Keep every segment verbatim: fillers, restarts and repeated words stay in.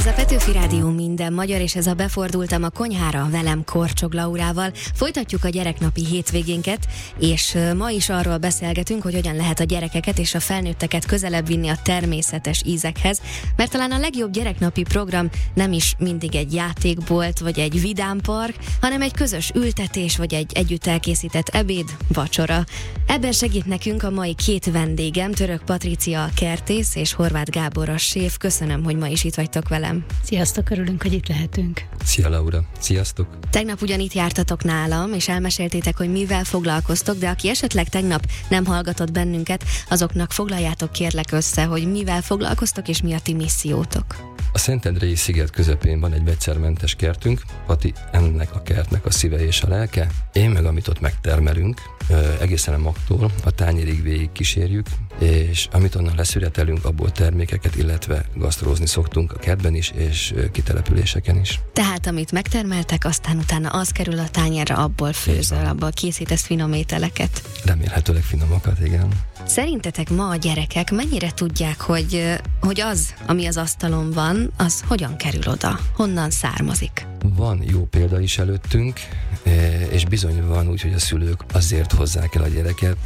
Ez a Petőfi Rádió minden magyar, és ez a Befordultam a konyhára velem, Korcsog Laurával. Folytatjuk a gyereknapi hétvégénket, és ma is arról beszélgetünk, hogy hogyan lehet a gyerekeket és a felnőtteket közelebb vinni a természetes ízekhez, mert talán a legjobb gyereknapi program nem is mindig egy játékbolt vagy egy vidámpark, hanem egy közös ültetés vagy egy együtt elkészített ebéd, vacsora. Ebben segít nekünk a mai két vendégem, Török Patricia a kertész és Horváth Gábor a séf. Köszönöm, hogy ma is itt vagytok velem. Sziasztok, örülünk, hogy itt lehetünk. Szia Laura, sziasztok! Tegnap ugyan itt jártatok nálam, és elmeséltétek, hogy mivel foglalkoztok, de aki esetleg tegnap nem hallgatott bennünket, azoknak foglaljátok kérlek össze, hogy mivel foglalkoztok és mi a ti missziótok. A Szentendrei sziget közepén van egy vegyszermentes kertünk, Pati ennek a kertnek a szíve és a lelke. Én meg, amit ott megtermelünk, egészen a magtól a tányérig végig kísérjük, és amit onnan leszületelünk, abból termékeket, illetve gasztrózni szoktunk a kertben is, és kitelepüléseken is. Tehát amit megtermeltek, aztán utána az kerül a tányérra, abból főzöl, abból készítesz finom ételeket. Remélhetőleg finomakat, igen. Szerintetek ma a gyerekek mennyire tudják, hogy, hogy az, ami az asztalon van, az hogyan kerül oda? Honnan származik? Van jó példa is előttünk, és bizony van úgy, hogy a szülők azért hozzák el a gyereket,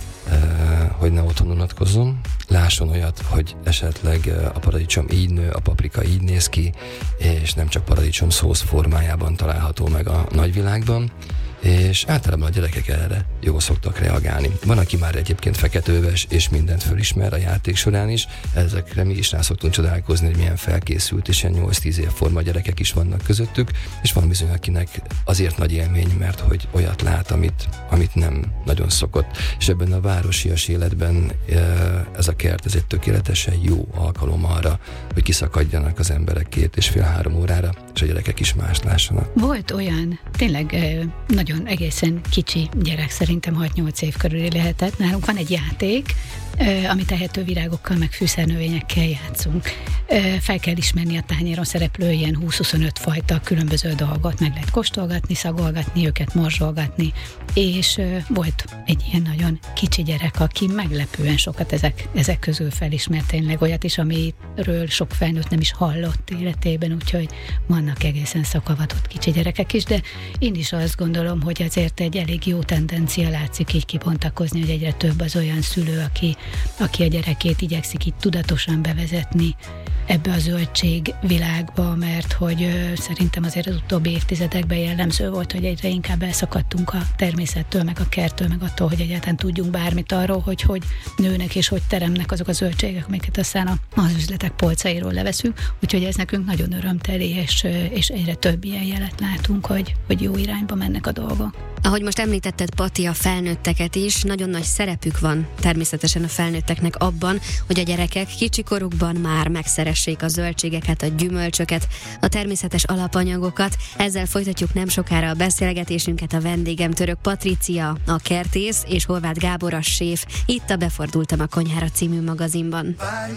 hogy ne otthon unatkozzon. Lásson olyat, hogy esetleg a paradicsom így nő, a paprika így néz ki, és nem csak paradicsom szósz formájában található meg a nagyvilágban, és általában a gyerekek erre jól szoktak reagálni. Van, aki már egyébként feketőves, és mindent fölismer a játék során is. Ezekre mi is rá szoktunk csodálkozni, hogy milyen felkészült, és ilyen nyolc-tíz év forma gyerekek is vannak közöttük, és van bizony, akinek azért nagy élmény, mert hogy olyat lát, amit, amit nem nagyon szokott. És ebben a városias életben ez a kert, ez egy tökéletesen jó alkalom arra, hogy kiszakadjanak az emberek két és fél három órára, és a gyerekek is mást lássanak. Volt olyan, tényleg nagyon egészen kicsi gyerek, szerintem hat-nyolc év körül lehetett. Nálunk van egy játék, amit ehető virágokkal, meg fűszernövényekkel játszunk. Fel kell ismerni a tányéron szereplő ilyen húsz-huszonöt fajta különböző dolgot, meg lehet kóstolgatni, szagolgatni, őket morzsolgatni, és volt egy ilyen nagyon kicsi gyerek, aki meglepően sokat ezek, ezek közül felismert, tényleg olyat is, amiről sok felnőtt nem is hallott életében, úgyhogy vannak egészen szakavatott kicsi gyerekek is, de én is azt gondolom, hogy azért egy elég jó tendencia látszik így kibontakozni, hogy egyre több az olyan szülő, aki aki a gyerekét igyekszik így tudatosan bevezetni ebbe a zöldség világba, mert hogy ö, szerintem azért az utóbbi évtizedekben jellemző volt, hogy egyre inkább elszakadtunk a természettől, meg a kerttől, meg attól, hogy egyáltalán tudjunk bármit arról, hogy hogy nőnek és hogy teremnek azok a zöldségek, amiket aztán az üzletek polcairól leveszünk, úgyhogy ez nekünk nagyon örömteli, és, és egyre több ilyen jelet látunk, hogy, hogy jó irányba mennek a dolgok. Ahogy most említetted, Pati, a felnőtteket is, nagyon nagy szerepük van természetesen a felnőtteknek abban, hogy a gyerekek kicsikorukban már megszeressék a zöldségeket, a gyümölcsöket, a természetes alapanyagokat. Ezzel folytatjuk nem sokára a beszélgetésünket. A vendégem Török Patricia, a kertész, és Horváth Gábor a séf, itt a Befordultam a konyhára című magazinban. Várj,